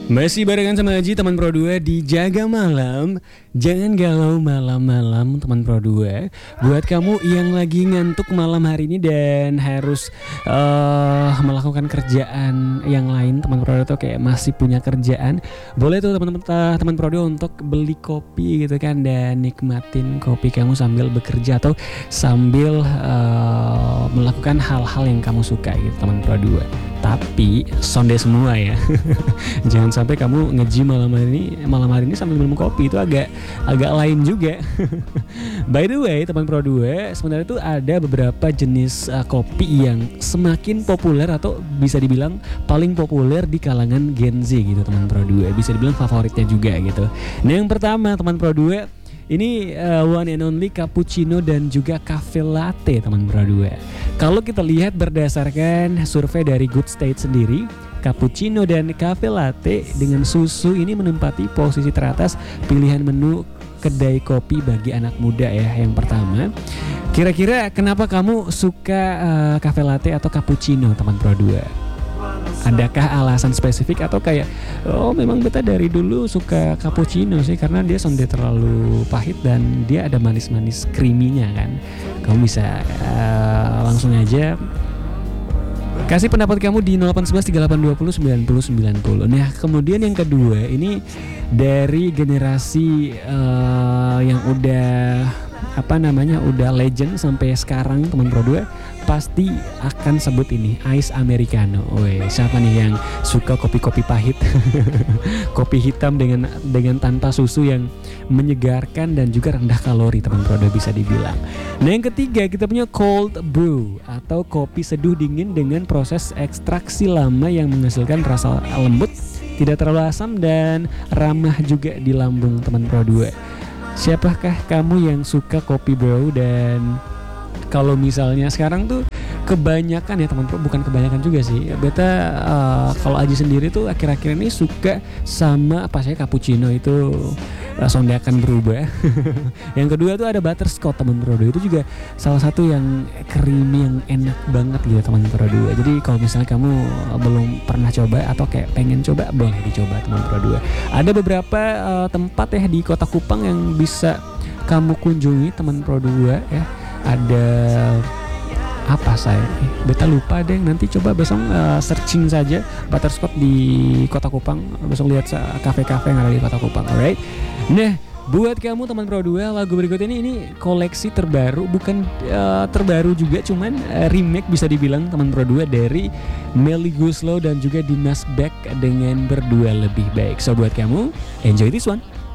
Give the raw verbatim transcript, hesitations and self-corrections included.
Masih barengan sama Aji, teman Pro dua di Jaga Malam. Jangan galau malam-malam, teman Pro dua. Buat kamu yang lagi ngantuk malam hari ini dan harus uh, melakukan kerjaan yang lain, teman Pro dua tuh kayak masih punya kerjaan, boleh tuh teman-teman teman Pro dua untuk beli kopi gitu kan, dan nikmatin kopi kamu sambil bekerja atau sambil uh, melakukan hal-hal yang kamu suka gitu, teman Pro dua. Tapi sonde semua ya. Jangan sampai kamu nge-gym malam hari ini malam hari ini sambil minum kopi, itu agak agak lain juga. By the way, teman Pro dua, sebenarnya itu ada beberapa jenis uh, kopi yang semakin populer atau bisa dibilang paling populer di kalangan Gen Z gitu, teman Pro dua. Bisa dibilang favoritnya juga gitu. Nah, yang pertama teman Pro dua, ini uh, one and only cappuccino dan juga cafe latte, teman Pro dua. Kalau kita lihat berdasarkan survei dari Good State sendiri, cappuccino dan cafe latte dengan susu ini menempati posisi teratas pilihan menu kedai kopi bagi anak muda ya. Yang pertama, kira-kira kenapa kamu suka uh, cafe latte atau cappuccino, teman Pro dua? Adakah alasan spesifik atau kayak oh memang beta dari dulu suka cappuccino sih karena dia sonde terlalu pahit dan dia ada manis-manis creamy-nya kan. Kamu bisa uh, langsung aja kasih pendapat kamu di nol delapan satu satu tiga delapan dua nol sembilan nol sembilan nol. Nah, kemudian yang kedua ini dari generasi uh, yang udah apa namanya udah legend sampai sekarang, teman Pro dua pasti akan sebut ini ice americano. Woi, siapa nih yang suka kopi-kopi pahit? Kopi hitam dengan dengan tanpa susu yang menyegarkan dan juga rendah kalori, teman Pro dua bisa dibilang. Nah, yang ketiga kita punya cold brew atau kopi seduh dingin dengan proses ekstraksi lama yang menghasilkan rasa lembut, tidak terlalu asam dan ramah juga di lambung, teman Pro dua. Siapakah kamu yang suka kopi bro? Dan kalau misalnya sekarang tuh kebanyakan ya teman Pro, bukan kebanyakan juga sih. Beta uh, kalau Aji sendiri tuh akhir-akhir ini suka sama apa sih cappuccino itu uh, sonde akan berubah. Yang kedua tuh ada butterscotch, teman Pro dua, itu juga salah satu yang creamy yang enak banget gitu, teman Pro dua. Jadi kalau misalnya kamu belum pernah coba atau kayak pengen coba, boleh dicoba, teman Pro dua. Ada beberapa uh, tempat ya di Kota Kupang yang bisa kamu kunjungi, teman Pro dua ya. Ada apa saya eh, beta lupa deh, nanti coba besok uh, searching saja butterscotch di Kota Kupang, besok lihat kafe-kafe yang ada di Kota Kupang. Alright, nah buat kamu teman Pro dua, lagu berikut ini ini koleksi terbaru, bukan uh, terbaru juga, cuman uh, remake bisa dibilang, teman Pro dua, dari Melly Goeslaw dan juga Dimas Beck dengan Berdua Lebih Baik. So buat kamu, enjoy this one.